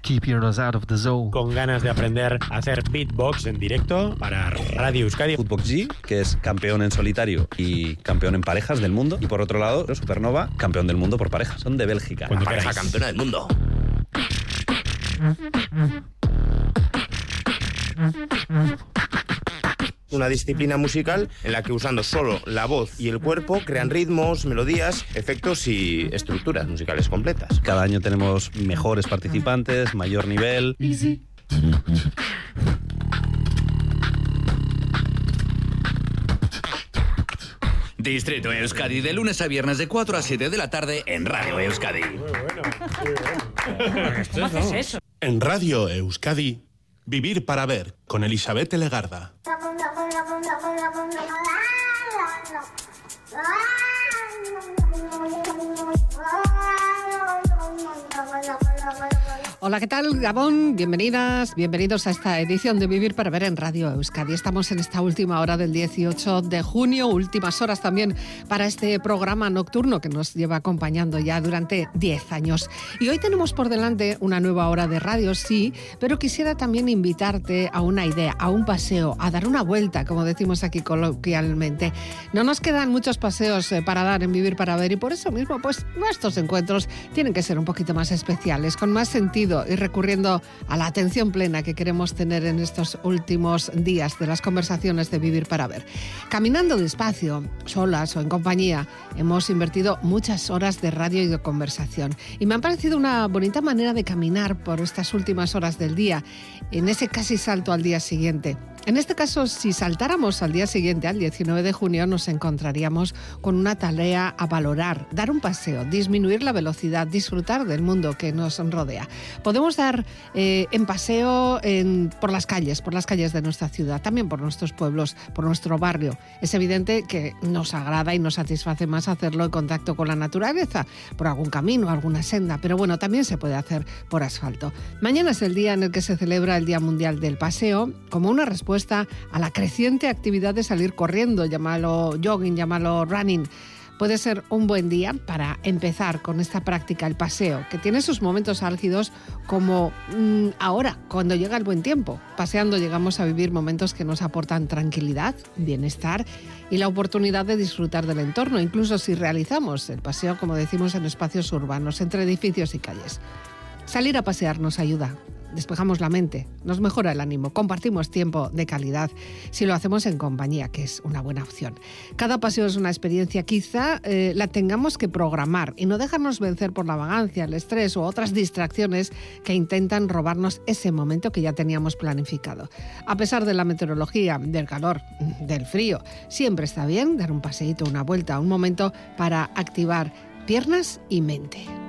Keep your nose out of the zone. Con ganas de aprender a hacer beatbox en directo para Radio Euskadi. Footbox G, que es campeón en solitario y campeón en parejas del mundo. Y por otro lado, Supernova, campeón del mundo por parejas. Son de Bélgica. Cuando La pareja queráis. campeona del mundo. Una disciplina musical en la que usando solo la voz y el cuerpo crean ritmos, melodías, efectos y estructuras musicales completas. Cada año tenemos mejores participantes, mayor nivel. Distrito Euskadi, de lunes a viernes de 4 a 7 de la tarde en Radio Euskadi. ¿Cómo haces eso? En Radio Euskadi, Vivir para Ver, con Elisabeth Legarda. Hola, ¿qué tal, Gabón? Bienvenidas, bienvenidos a esta edición de Vivir para Ver en Radio Euskadi. Estamos en esta última hora del 18 de junio, últimas horas también para este programa nocturno que nos lleva acompañando ya durante 10 años. Y hoy tenemos por delante una nueva hora de radio, sí, pero quisiera también invitarte a una idea, a un paseo, a dar una vuelta, como decimos aquí coloquialmente. No nos quedan muchos paseos para dar en Vivir para Ver y por eso mismo, pues nuestros encuentros tienen que ser un poquito más especiales, con más sentido y recurriendo a la atención plena que queremos tener en estos últimos días de las conversaciones de Vivir para Ver. Caminando despacio, solas o en compañía, hemos invertido muchas horas de radio y de conversación. Y me ha parecido una bonita manera de caminar por estas últimas horas del día, en ese casi salto al día siguiente. En este caso, si saltáramos al día siguiente, al 19 de junio, nos encontraríamos con una tarea a valorar, dar un paseo, disminuir la velocidad, disfrutar del mundo que nos rodea. Podemos dar en paseo por las calles de nuestra ciudad, también por nuestros pueblos, por nuestro barrio. Es evidente que nos agrada y nos satisface más hacerlo en contacto con la naturaleza, por algún camino, alguna senda, pero bueno, también se puede hacer por asfalto. Mañana es el día en el que se celebra el Día Mundial del Paseo, como una respuesta a la creciente actividad de salir corriendo, llámalo jogging, llámalo running. Puede ser un buen día para empezar con esta práctica, el paseo, que tiene sus momentos álgidos como ahora, cuando llega el buen tiempo. Paseando llegamos a vivir momentos que nos aportan tranquilidad, bienestar y la oportunidad de disfrutar del entorno, incluso si realizamos el paseo, como decimos, en espacios urbanos, entre edificios y calles. Salir a pasear nos ayuda. Despejamos la mente, nos mejora el ánimo, compartimos tiempo de calidad si lo hacemos en compañía, que es una buena opción. Cada paseo es una experiencia, quizá la tengamos que programar y no dejarnos vencer por la vagancia, el estrés o otras distracciones que intentan robarnos ese momento que ya teníamos planificado. A pesar de la meteorología, del calor, del frío, siempre está bien dar un paseíto, una vuelta, un momento para activar piernas y mente.